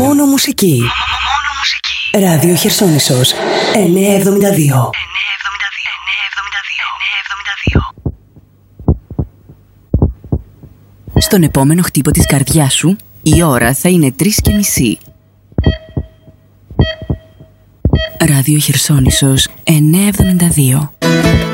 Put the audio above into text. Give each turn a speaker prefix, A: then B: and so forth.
A: Μόνο μουσική. Ράδιο Χερσόνησος 972. Στον επόμενο χτύπο της καρδιάς σου, η ώρα θα είναι 3:30. Ράδιο Χερσόνησος 972.